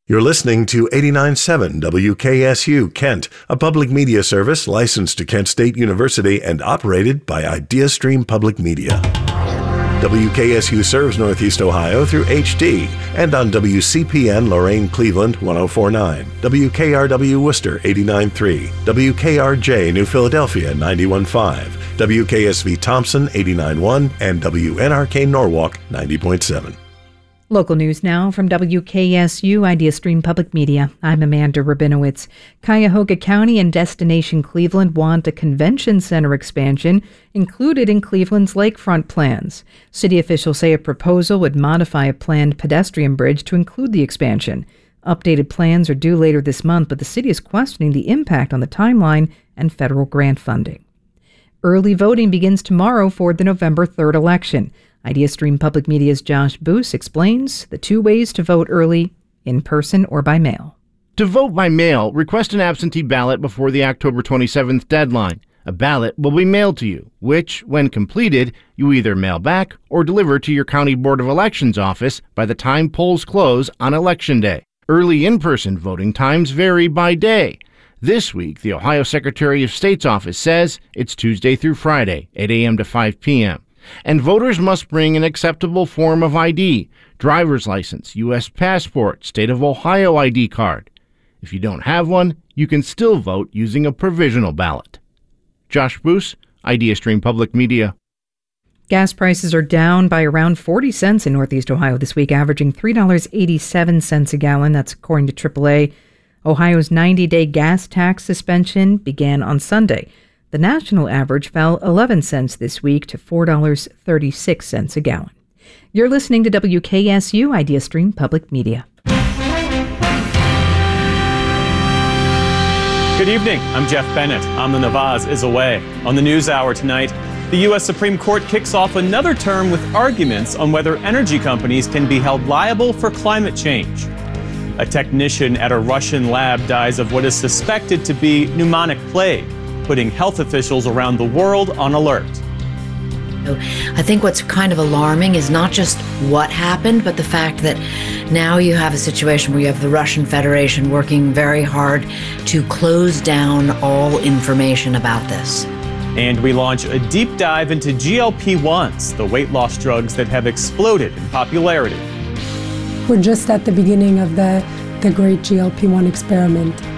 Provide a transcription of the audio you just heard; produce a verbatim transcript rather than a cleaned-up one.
You're listening to eighty-nine point seven W K S U Kent, a public media service licensed to Kent State University and operated by IdeaStream Public Media. W K S U serves Northeast Ohio through H D and on W C P N Lorain Cleveland one oh four point nine, W K R W Worcester eighty-nine point three, W K R J New Philadelphia ninety-one point five, W K S V Thompson eighty-nine point one, and W N R K Norwalk ninety point seven. Local news now from W K S U IdeaStream Public Media. I'm Amanda Rabinowitz. Cuyahoga County and Destination Cleveland want a convention center expansion included in Cleveland's lakefront plans. City officials say a proposal would modify a planned pedestrian bridge to include the expansion. Updated plans are due later this month, but the city is questioning the impact on the timeline and federal grant funding. Early voting begins tomorrow for the November third election. IdeaStream Public Media's Josh Boos explains the two ways to vote early, in person or by mail. To vote by mail, request an absentee ballot before the October twenty-seventh deadline. A ballot will be mailed to you, which, when completed, you either mail back or deliver to your County Board of Elections office by the time polls close on Election Day. Early in-person voting times vary by day. This week, the Ohio Secretary of State's office says it's Tuesday through Friday, eight a.m. to five p.m., and voters must bring an acceptable form of I D, driver's license, U S passport, State of Ohio I D card. If you don't have one, you can still vote using a provisional ballot. Josh Boos, IdeaStream Public Media. Gas prices are down by around forty cents in Northeast Ohio this week, averaging three dollars and eighty-seven cents a gallon. That's according to triple A. Ohio's ninety-day gas tax suspension began on Sunday. The national average fell eleven cents this week to four dollars and thirty-six cents a gallon. You're listening to W K S U IdeaStream Public Media. Good evening. I'm Jeff Bennett. Amna Nawaz is away. On the NewsHour tonight, the U S Supreme Court kicks off another term with arguments on whether energy companies can be held liable for climate change. A technician at a Russian lab dies of what is suspected to be pneumonic plague, putting health officials around the world on alert. I think what's kind of alarming is not just what happened, but the fact that now you have a situation where you have the Russian Federation working very hard to close down all information about this. And we launch a deep dive into G L P ones, the weight loss drugs that have exploded in popularity. We're just at the beginning of the, the great G L P one experiment.